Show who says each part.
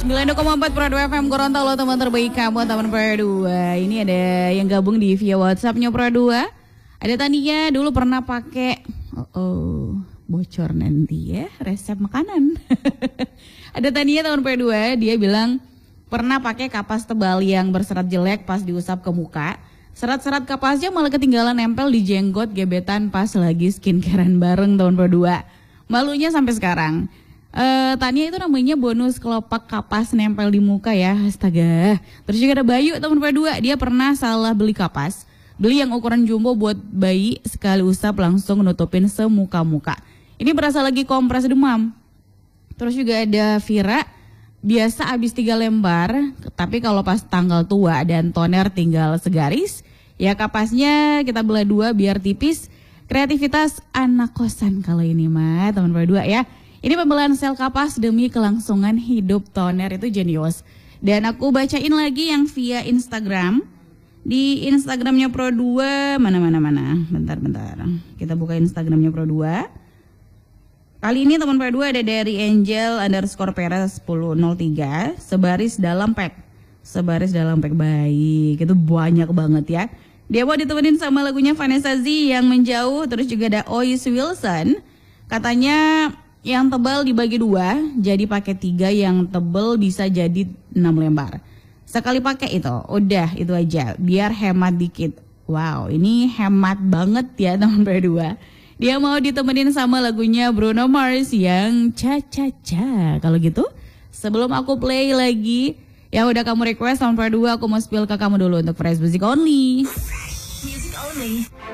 Speaker 1: 92,4 Pro 2 FM Gorontalo, teman terbaik kamu, teman Pro 2. Ini ada yang gabung di via WhatsAppnya Pro 2. Ada Tania, dulu pernah pakai bocor nanti ya resep makanan. Ada Tania teman Pro 2, dia bilang pernah pakai kapas tebal yang berserat jelek pas diusap ke muka. Serat-serat kapasnya malah ketinggalan nempel di jenggot gebetan pas lagi skincarean bareng tahun Pro 2. Malunya sampai sekarang. Tania itu namanya bonus kelopak kapas nempel di muka ya, astaga. Terus juga ada Bayu teman Pro 2, dia pernah salah beli kapas. Beli yang ukuran jumbo buat bayi, sekali usap langsung nutupin semuka-muka. Ini berasa lagi kompres demam. Terus juga ada Vira, biasa habis 3 lembar, tapi kalau pas tanggal tua dan toner tinggal segaris, ya kapasnya kita belah 2 biar tipis. Kreativitas anak kosan kalau ini mah teman Pro 2 ya. Ini pembelian sel kapas demi kelangsungan hidup, toner itu jenius. Dan aku bacain lagi yang via Instagram. Di Instagramnya Pro 2, mana. Bentar. Kita buka Instagramnya Pro 2. Kali ini teman Pro 2 ada dari Angel_Pera1003. Sebaris dalam pack. Baik, itu banyak banget ya. Dia mau ditemenin sama lagunya Vanessa Z yang menjauh. Terus juga ada Ois Wilson. Katanya yang tebal dibagi 2, jadi pakai 3, yang tebal bisa jadi 6 lembar. Sekali pakai itu, udah itu aja, biar hemat dikit. Wow, ini hemat banget ya teman Pro 2. Dia mau ditemenin sama lagunya Bruno Mars yang Cha-Cha-Cha. Kalau gitu, sebelum aku play lagi, yang udah kamu request teman Pro 2, aku mau spill ke kamu dulu untuk Fresh Music Only. Music Only.